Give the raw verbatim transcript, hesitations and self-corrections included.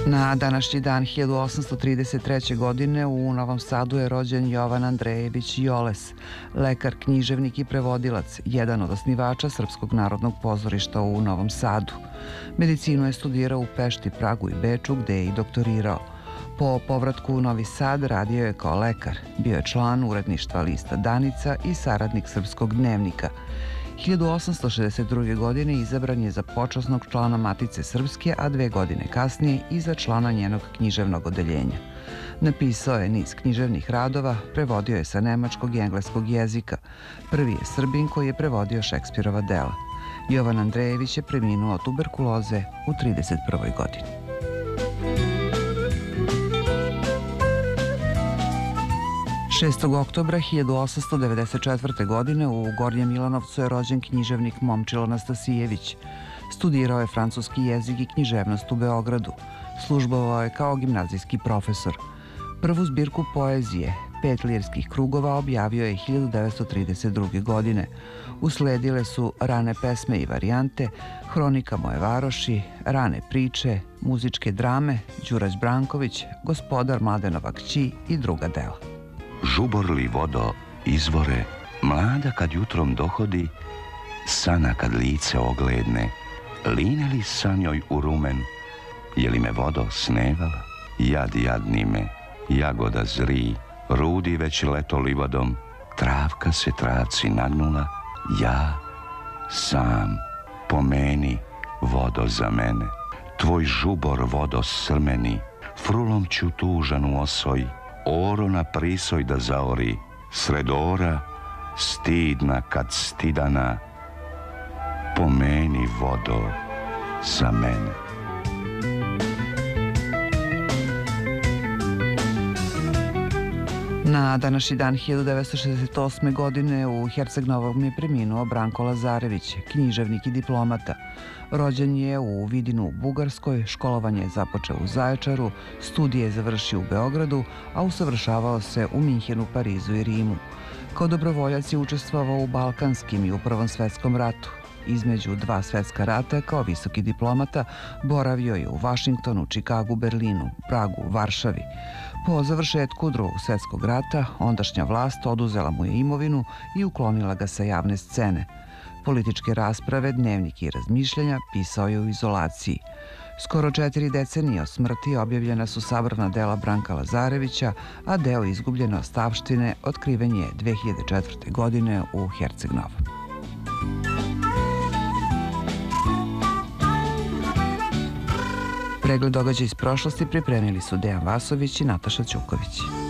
Na današnji dan hiljadu osamsto trideset treće. godine u Novom Sadu je rođen Jovan Andrejević Joles, lekar, književnik i prevodilac, jedan od osnivača Srpskog narodnog pozorišta u Novom Sadu. Medicinu je studirao u Pešti, Pragu i Beču, gde je i doktorirao. Po povratku u Novi Sad radio je kao lekar, bio je član uredništva lista Danica i saradnik Srpskog dnevnika. hiljadu osamsto šezdeset druge. godine izabran je za počasnog člana Matice Srpske, a dve godine kasnije i za člana njenog književnog odeljenja. Napisao je niz književnih radova, prevodio je sa nemačkog i engleskog jezika. Prvi je Srbin koji je prevodio Šekspirova dela. Jovan Andrejević je preminuo od tuberkuloze u trideset prvoj. godini. šestog oktobra hiljadu osamsto devedeset četvrte. godine u Gornjem Milanovcu je rođen književnik Momčilo Nastasijević. Studirao je francuski jezik i književnost u Beogradu. Službovao je kao gimnazijski profesor. Prvu zbirku poezije, Pet lirskih krugova, objavio je hiljadu devetsto trideset druge. godine. Usledile su Rane pesme i varijante, Hronika moje varoši, Rane priče, muzičke drame, Đurać Branković, Gospodar Mladenova kći i druga dela. Žuborli vodo izvore, mlada kad jutrom dohodi, sana kad lice ogledne, line li sa njoj u rumen, je li me vodo snevala? Jad jadni me, jagoda zri, rudi već leto livadom, travka se travci nagnula, ja sam, pomeni vodo za mene, tvoj žubor vodo srmeni, frulom ću tužan u osoj, oro na prisoj da zaori, sred ora, stidna kad stidana, pomeni vodo za mene. Na današnji dan hiljadu devetsto šezdeset osme. godine u Herceg Novom je preminuo Branko Lazarević, književnik i diplomata. Rođen je u Vidinu u Bugarskoj, školovanje je započeo u Zaječaru, studije je završio u Beogradu, a usavršavao se u Minhenu, Parizu i Rimu. Kao dobrovoljac je učestvovao u Balkanskim i u Prvom svetskom ratu. Između dva svetska rata, kao visoki diplomata, boravio je u Vašingtonu, Čikagu, Berlinu, Pragu, Varšavi. Po završetku Drugog svjetskog rata, ondašnja vlast oduzela mu je imovinu i uklonila ga sa javne scene. Političke rasprave, dnevnike i razmišljanja pisao je u izolaciji. Skoro četiri decenije od smrti objavljena su sabrana dela Branka Lazarevića, a deo Izgubljene ostavštine otkriven je dve hiljade četvrte. godine u Herceg Novom. Pregled događaja iz prošlosti pripremili su Dejan Vasović i Nataša Ćuković.